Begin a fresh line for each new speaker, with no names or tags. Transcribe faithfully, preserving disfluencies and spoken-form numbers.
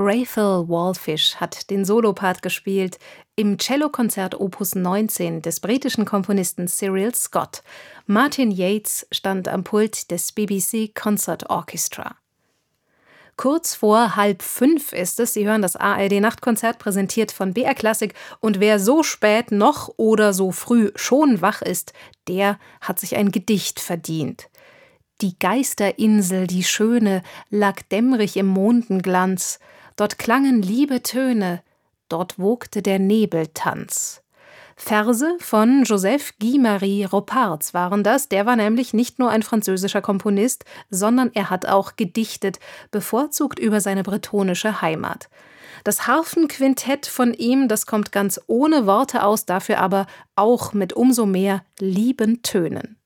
Raphael Wallfisch hat den Solopart gespielt im Cellokonzert Opus neunzehn des britischen Komponisten Cyril Scott. Martin Yates stand am Pult des B B C Concert Orchestra. Kurz vor halb fünf ist es. Sie hören das A R D-Nachtkonzert, präsentiert von B R Klassik. Und wer so spät noch oder so früh schon wach ist, der hat sich ein Gedicht verdient. Die Geisterinsel, die schöne, lag dämmrig im Mondenglanz. Dort klangen liebe Töne, dort wogte der Nebeltanz. Verse von Joseph Guy-Marie Roparts waren das. Der war nämlich nicht nur ein französischer Komponist, sondern er hat auch gedichtet, bevorzugt über seine bretonische Heimat. Das Harfenquintett von ihm, das kommt ganz ohne Worte aus, dafür aber auch mit umso mehr lieben Tönen.